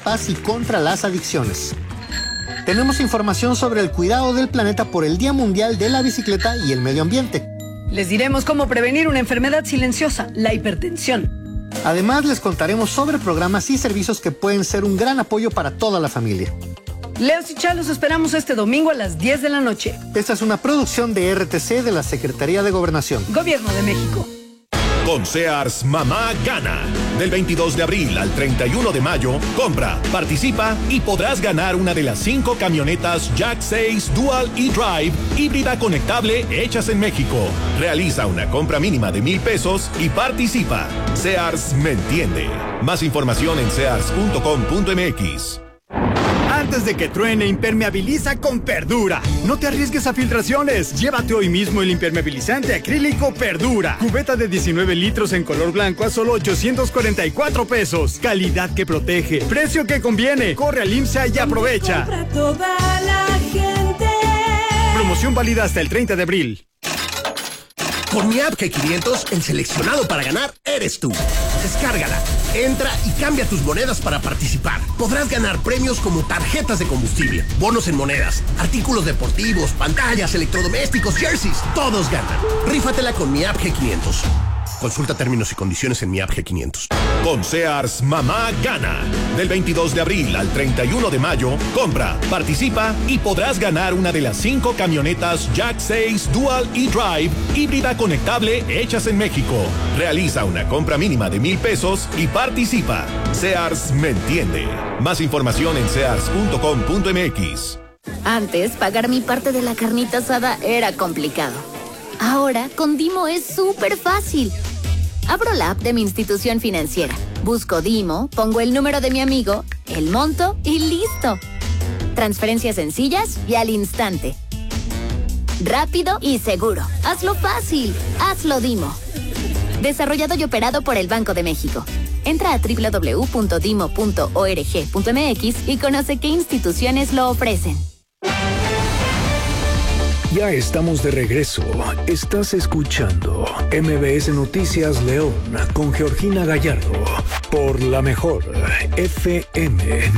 paz y contra las adicciones. Tenemos información sobre el cuidado del planeta por el Día Mundial de la Bicicleta y el Medio Ambiente. Les diremos cómo prevenir una enfermedad silenciosa, la hipertensión. Además, les contaremos sobre programas y servicios que pueden ser un gran apoyo para toda la familia. Leos y Chá, los esperamos este domingo a las 10 de la noche. Esta es una producción de RTC de la Secretaría de Gobernación. Gobierno de México. Con Sears, mamá gana. Del 22 de abril al 31 de mayo, compra, participa y podrás ganar una de las 5 camionetas Jack 6 Dual e-Drive híbrida conectable hechas en México. Realiza una compra mínima de 1,000 pesos y participa. Sears me entiende. Más información en sears.com.mx. Antes de que truene, impermeabiliza con Perdura. No te arriesgues a filtraciones. Llévate hoy mismo el impermeabilizante acrílico Perdura. Cubeta de 19 litros en color blanco a solo 844 pesos. Calidad que protege. Precio que conviene. Corre al IMSA y aprovecha. Para toda la gente. Promoción válida hasta el 30 de abril. Con mi app G500, el seleccionado para ganar eres tú. Descárgala, entra y cambia tus monedas para participar. Podrás ganar premios como tarjetas de combustible, bonos en monedas, artículos deportivos, pantallas, electrodomésticos, jerseys. Todos ganan. Rífatela con mi app G500. Consulta términos y condiciones en mi app G500. Con Sears, mamá gana. Del 22 de abril al 31 de mayo, compra, participa y podrás ganar una de las 5 camionetas Jack 6 Dual e-Drive híbrida conectable hechas en México. Realiza una compra mínima de 1,000 pesos y participa. Sears me entiende. Más información en sears.com.mx. Antes, pagar mi parte de la carnita asada era complicado. Ahora, con Dimo es súper fácil. Abro la app de mi institución financiera, busco Dimo, pongo el número de mi amigo, el monto y listo. Transferencias sencillas y al instante. Rápido y seguro. Hazlo fácil. Hazlo Dimo. Desarrollado y operado por el Banco de México. Entra a www.dimo.org.mx y conoce qué instituciones lo ofrecen. Ya estamos de regreso. Estás escuchando MBS Noticias León con Georgina Gallardo por la mejor FM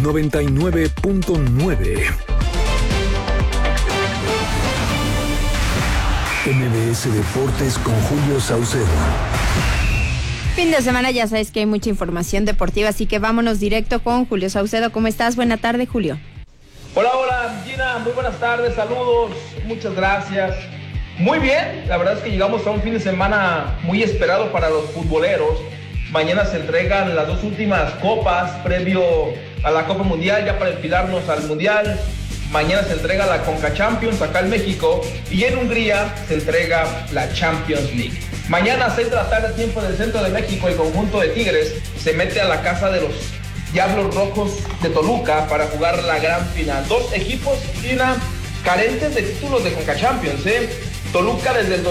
99.9. MBS Deportes con Julio Saucedo. Fin de semana, ya sabes que hay mucha información deportiva, así que vámonos directo con Julio Saucedo. ¿Cómo estás? Buena tarde, Julio. Hola Gina, muy buenas tardes, saludos, muchas gracias. Muy bien, la verdad es que llegamos a un fin de semana muy esperado para los futboleros. Mañana se entregan las 2 últimas copas previo a la Copa Mundial, ya para enfilarnos al Mundial. Mañana se entrega la Conca Champions acá en México y en Hungría se entrega la Champions League. Mañana a 6 de la tarde, tiempo del centro de México, el conjunto de Tigres se mete a la casa de los Diablos Rojos de Toluca para jugar la gran final. 2 equipos, China, carentes de títulos de Conca Champions, Toluca desde el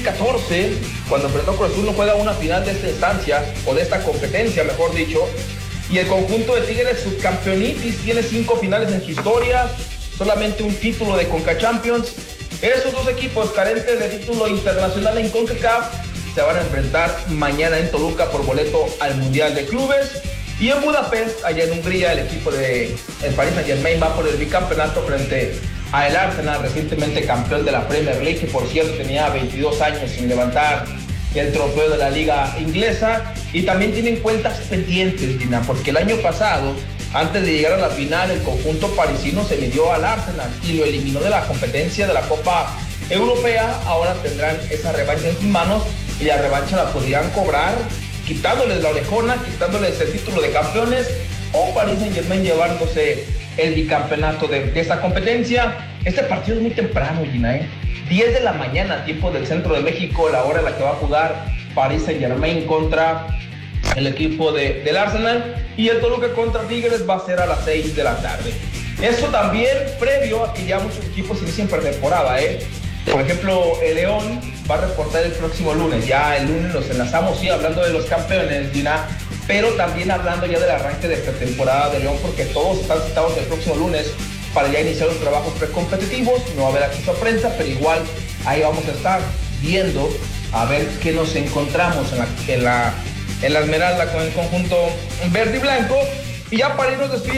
2014, cuando enfrentó a Cruz Azul, no juega una final de esta instancia, o de esta competencia, mejor dicho. Y el conjunto de Tigres, subcampeonitis, tiene 5 finales en su historia, solamente un título de Conca Champions. Esos 2 equipos carentes de título internacional en CONCACAF se van a enfrentar mañana en Toluca por boleto al Mundial de Clubes. Y en Budapest, allá en Hungría, el equipo de el Paris Saint-Germain va por el bicampeonato frente a el Arsenal, recientemente campeón de la Premier League, que por cierto tenía 22 años sin levantar el trofeo de la liga inglesa. Y también tienen cuentas pendientes, Gina, porque el año pasado, antes de llegar a la final, el conjunto parisino se midió al Arsenal y lo eliminó de la competencia de la Copa Europea. Ahora tendrán esa revancha en sus manos y la revancha la podrían cobrar quitándoles la orejona, quitándoles el título de campeones, o Paris Saint-Germain llevándose el bicampeonato de esta competencia. Este partido es muy temprano, Gina, 10 de la mañana, tiempo del centro de México, la hora en la que va a jugar Paris Saint-Germain contra el equipo del Arsenal, y el Toluca contra Tigres va a ser a las 6 de la tarde. Eso también previo a que ya muchos equipos inicien pretemporada, Por ejemplo, el León va a reportar el próximo lunes. Ya el lunes nos enlazamos, sí, hablando de los campeones, Gina, pero también hablando ya del arranque de pretemporada de León, porque todos están citados el próximo lunes para ya iniciar los trabajos precompetitivos. No va a haber acceso a prensa, pero igual ahí vamos a estar viendo a ver qué nos encontramos en la Esmeralda con el conjunto verde y blanco. Y ya para irnos despidiendo,